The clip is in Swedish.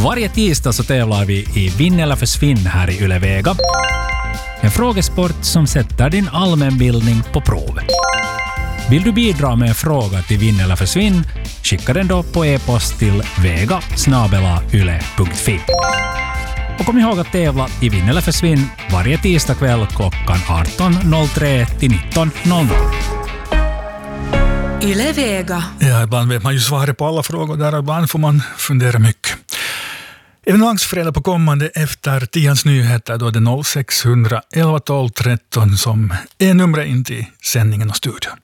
Varje tisdag så tävlar vi i Vinn eller försvinn här i Yle Vega. En frågesport som sätter din allmänbildning på prov. Vill du bidra med en fråga till Vinn eller försvinn, skicka den då på e-post till vega@yle.fi. Och kom ihåg att tävla i Vinn eller försvinn varje tisdag kväll klockan 18.03 till 19.00. Yle Vega. Ja, ibland vet man ju svaret på alla frågor där, ibland får man fundera mycket. Evenemangsfredag på kommande efter 10:ans nyheter, då är det 0600 11 12 13 som är numret in till sändningen och studion.